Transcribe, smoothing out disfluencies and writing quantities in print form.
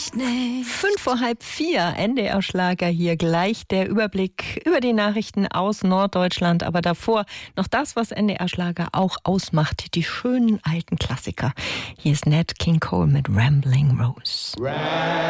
vielleicht nicht. 3:05 NDR-Schlager hier gleich. Der Überblick über die Nachrichten aus Norddeutschland. Aber davor noch das, was NDR-Schlager auch ausmacht. Die schönen alten Klassiker. Hier ist Nat King Cole mit Rambling Rose.